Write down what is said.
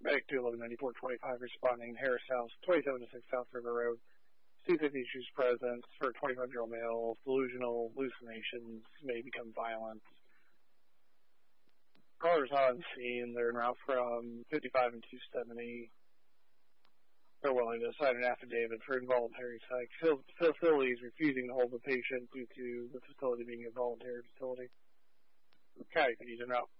Medic 211-9425 responding, Harris House, 27-6 South River Road. C50 issues presence for a 25-year-old male, delusional, hallucinations, may become violent. Callers not on scene, they're en route from 55 and 270. They're willing to sign an affidavit for involuntary psych. Facility is refusing to hold the patient due to the facility being a voluntary facility. Okay, he's en route.